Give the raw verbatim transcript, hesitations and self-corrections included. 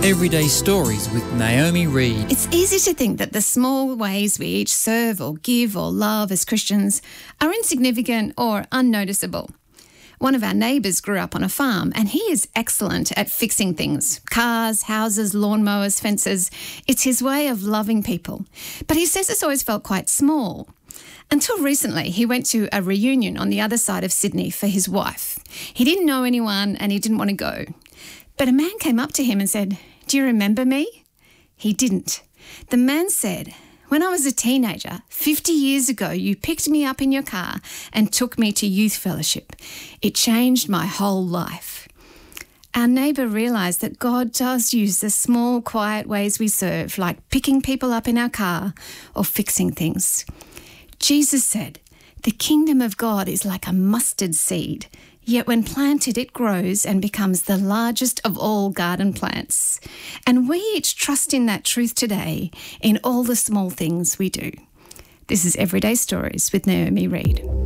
Everyday Stories with Naomi Reed. It's easy to think that the small ways we each serve or give or love as Christians are insignificant or unnoticeable. One of our neighbours grew up on a farm and he is excellent at fixing things. Cars, houses, lawnmowers, fences. It's his way of loving people. But he says it's always felt quite small. Until recently, he went to a reunion on the other side of Sydney for his wife. He didn't know anyone and he didn't want to go. But a man came up to him and said, "Do you remember me?" He didn't. The man said, "When I was a teenager, fifty years ago, you picked me up in your car and took me to youth fellowship. It changed my whole life." Our neighbour realised that God does use the small, quiet ways we serve, like picking people up in our car or fixing things. Jesus said, "The kingdom of God is like a mustard seed. Yet when planted, it grows and becomes the largest of all garden plants." And we each trust in that truth today in all the small things we do. This is Everyday Stories with Naomi Reed.